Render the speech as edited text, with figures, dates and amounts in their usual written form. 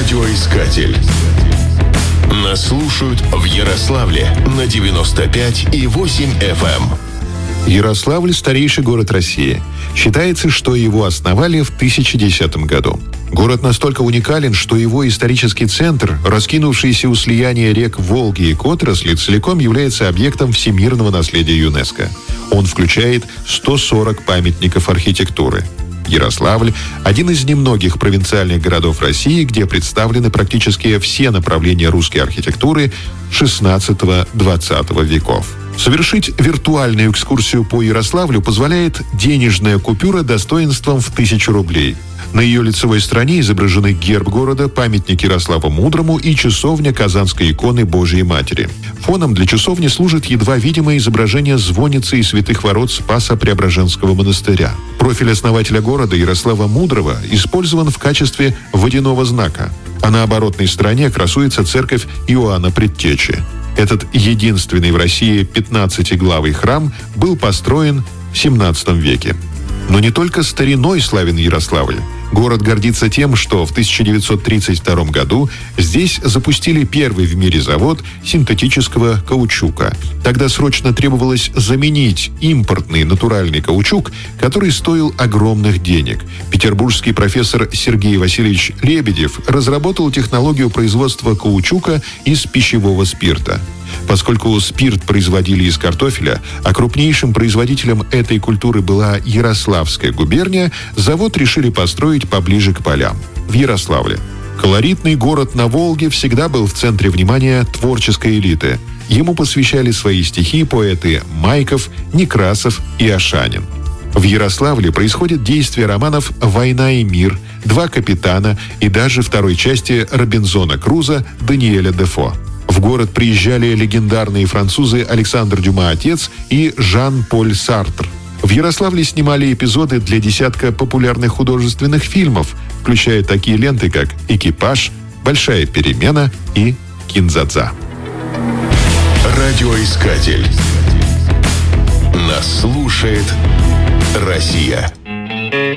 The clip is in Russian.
Радиоискатель. Нас слушают в Ярославле на 95,8 FM. Ярославль – старейший город России. Считается, что его основали в 1010 году. Город настолько уникален, что его исторический центр, раскинувшийся у слияния рек Волги и Котросли, целиком является объектом всемирного наследия ЮНЕСКО. Он включает 140 памятников архитектуры. Ярославль – один из немногих провинциальных городов России, где представлены практически все направления русской архитектуры XVI-XX веков. Совершить виртуальную экскурсию по Ярославлю позволяет денежная купюра достоинством в 1000 рублей. На ее лицевой стороне изображены герб города, памятник Ярославу Мудрому и часовня Казанской иконы Божией Матери. Фоном для часовни служит едва видимое изображение звонницы и святых ворот Спасо-Преображенского монастыря. Профиль основателя города Ярослава Мудрого использован в качестве водяного знака, а на оборотной стороне красуется церковь Иоанна Предтечи. Этот единственный в России 15-главый храм был построен в XVII веке. Но не только стариной славен Ярославль. Город гордится тем, что в 1932 году здесь запустили первый в мире завод синтетического каучука. Тогда срочно требовалось заменить импортный натуральный каучук, который стоил огромных денег. Петербургский профессор Сергей Васильевич Лебедев разработал технологию производства каучука из пищевого спирта. Поскольку спирт производили из картофеля, а крупнейшим производителем этой культуры была Ярославская губерния, завод решили построить поближе к полям, в Ярославле. Колоритный город на Волге всегда был в центре внимания творческой элиты. Ему посвящали свои стихи поэты Майков, Некрасов и Ашанин. В Ярославле происходит действие романов «Война и мир», «Два капитана» и даже второй части Робинзона Круза Даниэля Дефо. В город приезжали легендарные французы Александр Дюма отец и Жан-Поль Сартр. В Ярославле снимали эпизоды для десятка популярных художественных фильмов, включая такие ленты, как «Экипаж», «Большая перемена» и «Кин-дза-дза». Радиоискатель. Нас слушает Россия.